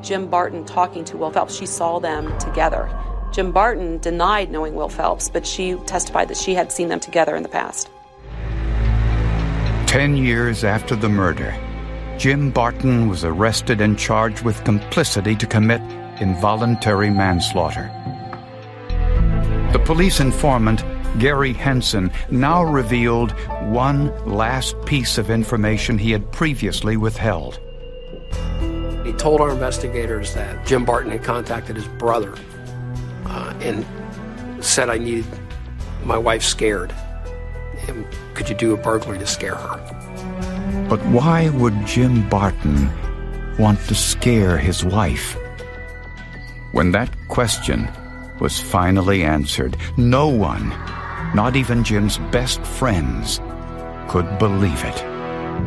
Jim Barton talking to Will Phelps. She saw them together. Jim Barton denied knowing Will Phelps, but she testified that she had seen them together in the past. 10 years after the murder, Jim Barton was arrested and charged with complicity to commit involuntary manslaughter. The police informant, Gary Henson, now revealed one last piece of information he had previously withheld. He told our investigators that Jim Barton had contacted his brother and said, I needed my wife scared. And could you do a burglary to scare her? But why would Jim Barton want to scare his wife? When that question was finally answered, no one, not even Jim's best friends, could believe it.